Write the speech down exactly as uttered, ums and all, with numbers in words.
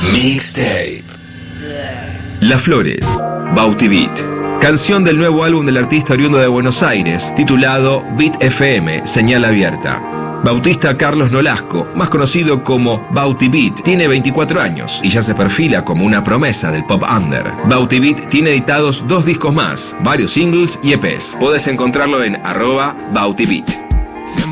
Mixtape. Las Flores, Bauti Beat. Canción del nuevo álbum del artista oriundo de Buenos Aires, titulado Beat F M, Señal Abierta. Bautista Carlos Nolasco, más conocido como Bauti Beat, tiene veinticuatro años y ya se perfila como una promesa del pop under. Bauti Beat tiene editados dos discos más, varios singles y E Pes. Podés encontrarlo en arroba Bauti Beat.